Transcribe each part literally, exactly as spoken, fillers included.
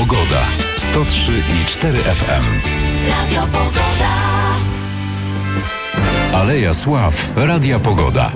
Pogoda. sto trzy i cztery F M. Radio Pogoda. Aleja Sław. Radia Pogoda.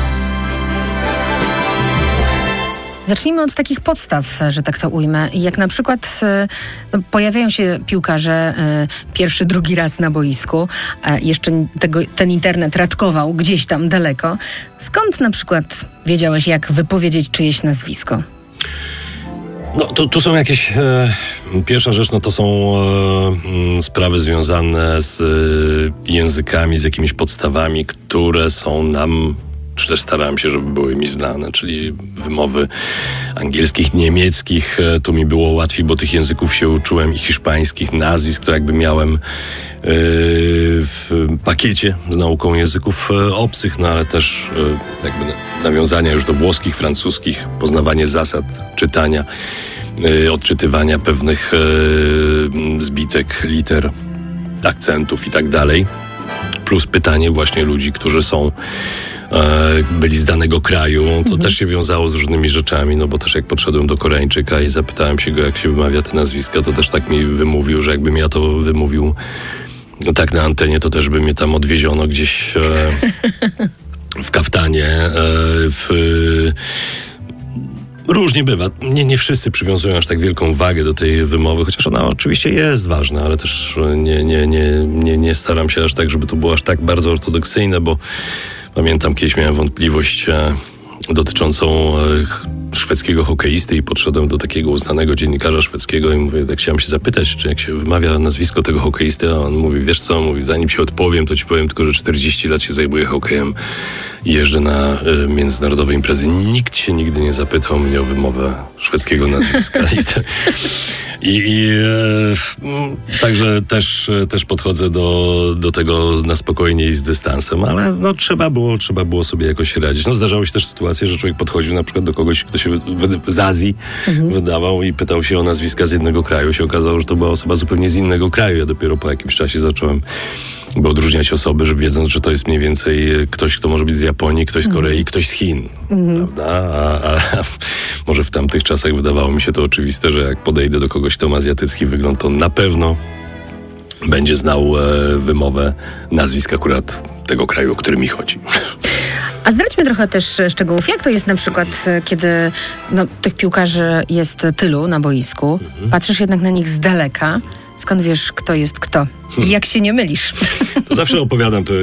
Zacznijmy od takich podstaw, że tak to ujmę. Jak na przykład no, pojawiają się piłkarze y, pierwszy, drugi raz na boisku. Y, jeszcze tego, ten internet raczkował gdzieś tam daleko. Skąd na przykład wiedziałeś, jak wypowiedzieć czyjeś nazwisko? No, tu, tu są jakieś... E, pierwsza rzecz, no to są e, m, sprawy związane z e, językami, z jakimiś podstawami, które są nam... czy też starałem się, żeby były mi znane, czyli wymowy angielskich, niemieckich. Tu mi było łatwiej, bo tych języków się uczyłem i hiszpańskich, nazwisk, to jakby miałem yy, w pakiecie z nauką języków obcych, no ale też yy, jakby nawiązania już do włoskich, francuskich, poznawanie zasad czytania, yy, odczytywania pewnych yy, zbitek, liter, akcentów i tak dalej. Plus pytanie właśnie ludzi, którzy są byli z danego kraju, to mhm. też się wiązało z różnymi rzeczami, no bo też jak podszedłem do Koreańczyka i zapytałem się go, jak się wymawia te nazwiska, to też tak mi wymówił, że jakbym ja to wymówił no tak na antenie, to też by mnie tam odwieziono gdzieś e, w kaftanie, e, w... Różnie bywa. Nie, nie wszyscy przywiązują aż tak wielką wagę do tej wymowy, chociaż ona oczywiście jest ważna, ale też nie, nie, nie, nie, nie staram się aż tak, żeby to było aż tak bardzo ortodoksyjne, bo pamiętam, kiedyś miałem wątpliwość e, dotyczącą e, szwedzkiego hokeisty i podszedłem do takiego uznanego dziennikarza szwedzkiego i mówię, tak chciałem się zapytać, czy jak się wymawia nazwisko tego hokeisty, a on mówi, wiesz co, mówi, zanim się odpowiem, to ci powiem tylko, że czterdzieści lat się zajmuję hokejem i jeżdżę na e, międzynarodowe imprezy. Nikt się nigdy nie zapytał mnie o wymowę szwedzkiego nazwiska. I, te, i, i e, także też, też podchodzę do, do tego na spokojnie i z dystansem, ale no trzeba było, trzeba było sobie jakoś radzić. No zdarzały się też sytuacje, że człowiek podchodził na przykład do kogoś, kto się wy, z Azji mhm. wydawał i pytał się o nazwiska z jednego kraju. Się okazało, że to była osoba zupełnie z innego kraju. Ja dopiero po jakimś czasie zacząłem by odróżniać osoby, że wiedząc, że to jest mniej więcej ktoś, kto może być z Japonii, ktoś z Korei, mm. ktoś z Chin, mm. prawda? A, a, a może w tamtych czasach wydawało mi się to oczywiste, że jak podejdę do kogoś, kto ma azjatycki wygląd, to na pewno będzie znał e, wymowę nazwisk akurat tego kraju, o który mi chodzi. A zdradźmy trochę też szczegółów. Jak to jest na przykład, kiedy no, tych piłkarzy jest tylu na boisku, mhm. patrzysz jednak na nich z daleka, skąd wiesz, kto jest kto? I jak się nie mylisz? To zawsze opowiadam to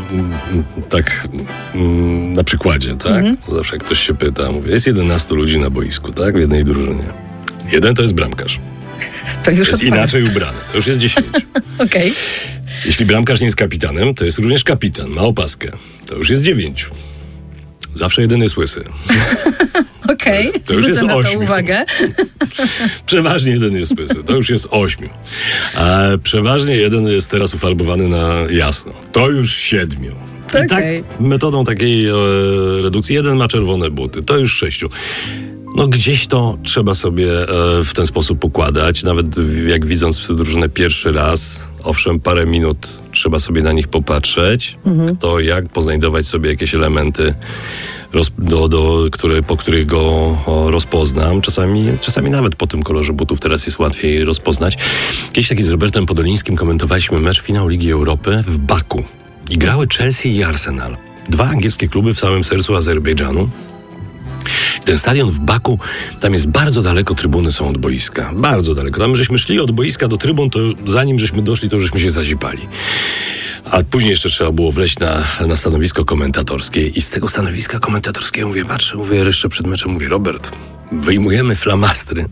tak na przykładzie, tak? Mm-hmm. Zawsze jak ktoś się pyta, mówię, jest jedenastu ludzi na boisku, tak? W jednej drużynie. Jeden to jest bramkarz. To już jest odpada. Inaczej ubrany. To już jest dziesięciu. Okej. Okay. Jeśli bramkarz nie jest kapitanem, to jest również kapitan. Ma opaskę. To już jest dziewięciu. Zawsze jeden jest łysy. Okej, okay, to już jest na ośmiu. To uwagę. Przeważnie jeden jest łysy. To już jest ośmiu. A przeważnie jeden jest teraz ufarbowany na jasno. To już siedmiu. I okay. tak metodą takiej e, redukcji jeden ma czerwone buty. To już sześciu. No gdzieś to trzeba sobie e, w ten sposób układać. Nawet jak widząc tę drużynę pierwszy raz, owszem, parę minut trzeba sobie na nich popatrzeć. Mhm. Kto jak, poznajdować sobie jakieś elementy, roz, do, do, które, po których go o, rozpoznam. Czasami, czasami nawet po tym kolorze butów teraz jest łatwiej rozpoznać. Kiedyś taki z Robertem Podolińskim komentowaliśmy mecz finał Ligi Europy w Baku. I grały Chelsea i Arsenal. Dwa angielskie kluby w samym sercu Azerbejdżanu. Ten stadion w Baku, tam jest bardzo daleko, trybuny są od boiska. Bardzo daleko. Tam żeśmy szli od boiska do trybun, to zanim żeśmy doszli, to żeśmy się zazipali. A później jeszcze trzeba było wleźć na, na stanowisko komentatorskie i z tego stanowiska komentatorskiego mówię, patrzę, mówię jeszcze przed meczem, mówię, Robert, wyjmujemy flamastry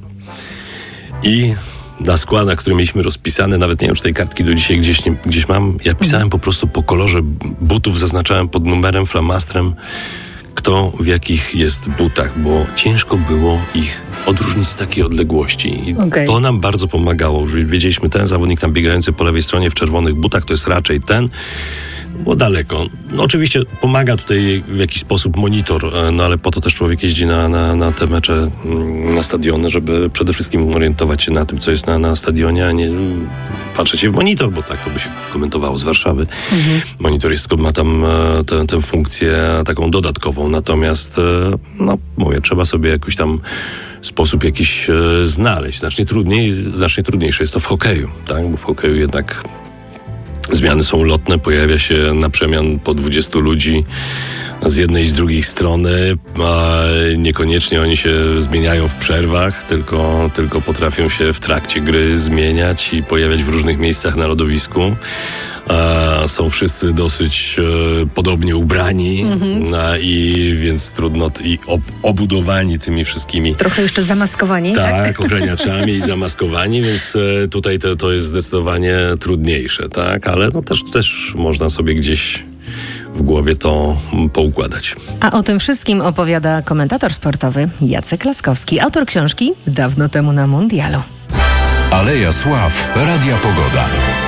i na skład, na którym mieliśmy rozpisane, nawet nie wiem, czy tej kartki do dzisiaj gdzieś, nie, gdzieś mam, ja pisałem po prostu po kolorze butów, zaznaczałem pod numerem, flamastrem, kto w jakich jest butach, bo ciężko było ich odróżnić z takiej odległości. I okay. to nam bardzo pomagało. Wiedzieliśmy, ten zawodnik tam biegający po lewej stronie w czerwonych butach, to jest raczej ten. było daleko. No, oczywiście pomaga tutaj w jakiś sposób monitor, no ale po to też człowiek jeździ na, na, na te mecze, na stadiony, żeby przede wszystkim orientować się na tym, co jest na, na stadionie, a nie patrzeć się w monitor, bo tak to by się komentowało z Warszawy. Mhm. Monitor jest, ma tam tę, tę funkcję taką dodatkową, natomiast no mówię, trzeba sobie jakoś tam sposób jakiś e, znaleźć. Znacznie trudniej, znacznie trudniejsze jest to w hokeju, tak? Bo w hokeju jednak zmiany są lotne, pojawia się na przemian po dwudziestu ludzi z jednej i z drugiej strony, a niekoniecznie oni się zmieniają w przerwach, tylko, tylko potrafią się w trakcie gry zmieniać i pojawiać w różnych miejscach na lodowisku. A są wszyscy dosyć e, podobnie ubrani mm-hmm. a, i więc trudno t- i ob, obudowani tymi wszystkimi. Trochę jeszcze zamaskowani. Tak, tak? ochraniaczami i zamaskowani, więc e, tutaj to, to jest zdecydowanie trudniejsze, tak, ale no też, też można sobie gdzieś w głowie to poukładać. A o tym wszystkim opowiada komentator sportowy Jacek Laskowski, autor książki Dawno temu na mundialu. Aleja Sław, Radia Pogoda.